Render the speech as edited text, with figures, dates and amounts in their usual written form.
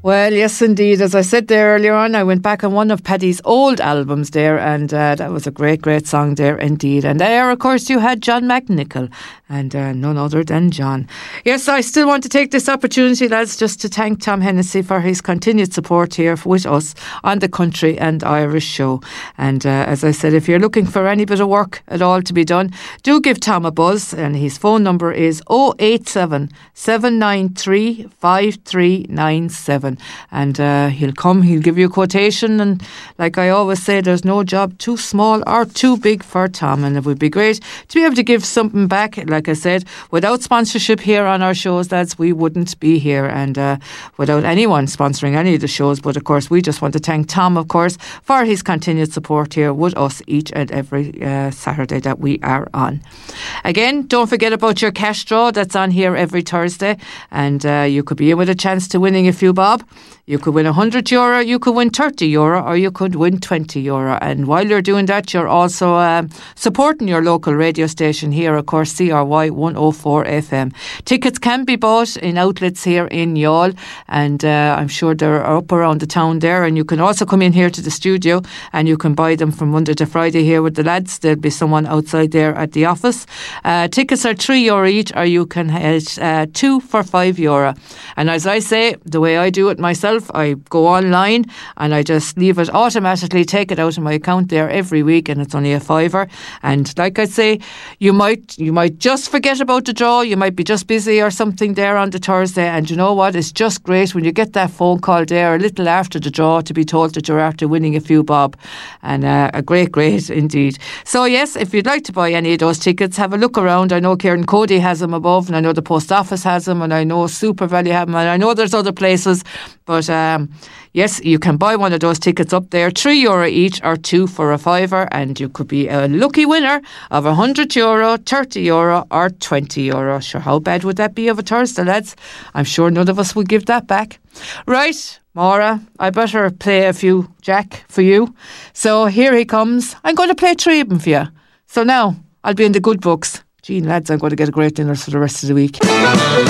Well, yes, indeed. As I said there earlier on, I went back on one of Paddy's old albums there, and that was a great, great song there indeed. And there, of course, you had John McNichol, and none other than John. Yes, I still want to take this opportunity, lads, just to thank Tom Hennessy for his continued support here with us on the Country and Irish show. And as I said, if you're looking for any bit of work at all to be done, do give Tom a buzz, and his phone number is 087 793 5397. And he'll give you a quotation, and like I always say, there's no job too small or too big for Tom, and it would be great to be able to give something back. Like I said, without sponsorship here on our shows, lads, we wouldn't be here, and without anyone sponsoring any of the shows. But of course, we just want to thank Tom, of course, for his continued support here with us each and every Saturday that we are on. Again, don't forget about your cash draw that's on here every Thursday, and you could be in with a chance to winning a few bob. You could win €100, you could win €30, or you could win €20. And while you're doing that, you're also supporting your local radio station here, of course, CRY 104 FM. Tickets can be bought in outlets here in Youghal, and I'm sure they're up around the town there. And you can also come in here to the studio, and you can buy them from Monday to Friday here with the lads. There'll be someone outside there at the office. Tickets are €3 each, or you can have 2 for €5. And as I say, the way I do it myself, I go online and I just leave it automatically, take it out of my account there every week, and it's only a €5. And like I say, you might just forget about the draw, you might be just busy or something there on the Thursday, and you know what, it's just great when you get that phone call there a little after the draw to be told that you're after winning a few bob, and a great indeed. So yes, if you'd like to buy any of those tickets, have a look around. I know Kieran Cody has them above, and I know the Post Office has them, and I know Super Value have them, and I know there's other places. But yes, you can buy one of those tickets up there, €3 each, or 2 for a €5, and you could be a lucky winner of €100, €30, or €20. Sure, how bad would that be of a Thursday, lads? I'm sure none of us would give that back. Right, Maura, I better play a few Jack for you. So here he comes. I'm going to play 3 of them for you. So now I'll be in the good books. Gee, lads, I'm going to get a great dinner for the rest of the week.